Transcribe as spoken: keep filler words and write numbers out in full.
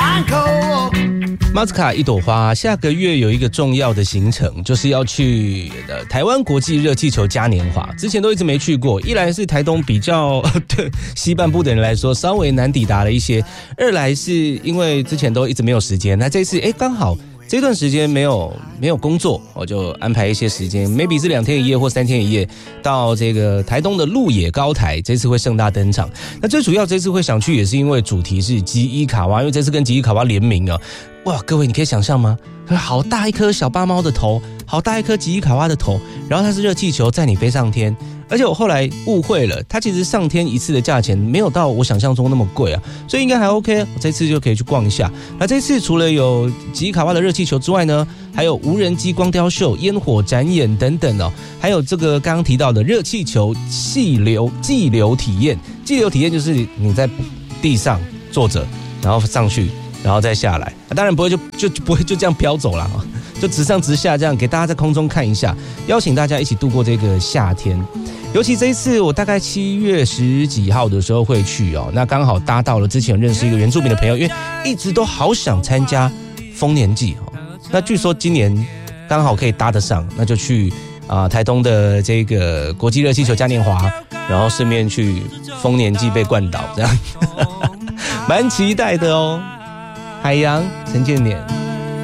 马斯卡一朵花下个月有一个重要的行程，就是要去呃台湾国际热气球嘉年华。之前都一直没去过，一来是台东比较对西半部的人来说稍微难抵达了一些，二来是因为之前都一直没有时间，那这次哎刚好这段时间没有没有工作，我就安排一些时间 ，maybe 是两天一夜或三天一夜，到这个台东的鹿野高台，这次会盛大登场。那最主要这次会想去，也是因为主题是吉伊卡哇，因为这次跟吉伊卡哇联名啊。哇，各位你可以想象吗？好大一颗小巴猫的头，好大一颗吉伊卡哇的头，然后它是热气球载你飞上天。而且我后来误会了，它其实上天一次的价钱没有到我想象中那么贵啊，所以应该还 OK。我这次就可以去逛一下。那这次除了有吉伊卡哇的热气球之外呢，还有无人机光雕秀、烟火展演等等哦，还有这个刚刚提到的热气球气流激流体验。激流体验就是你在地上坐着，然后上去，然后再下来。啊、当然不会就就就不会就这样飘走了啊，就直上直下这样给大家在空中看一下，邀请大家一起度过这个夏天。尤其这一次我大概七月十几号的时候会去哦，那刚好搭到了之前认识一个原住民的朋友，因为一直都好想参加丰年祭哦，那据说今年刚好可以搭得上，那就去啊、呃、台东的这个国际热气球嘉年华，然后顺便去丰年祭被灌倒这样，蛮期待的哦。海洋陈建年。